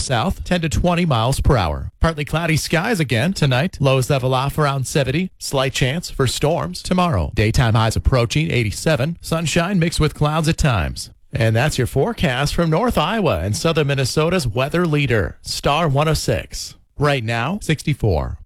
south, 10 to 20 miles per hour. Partly cloudy skies again tonight. Lows level off around 70. Slight chance for storms tomorrow. Daytime highs approaching 87. Sunshine mixed with clouds at times. And that's your forecast from North Iowa and southern Minnesota's weather leader, Star 106. Right now, 64.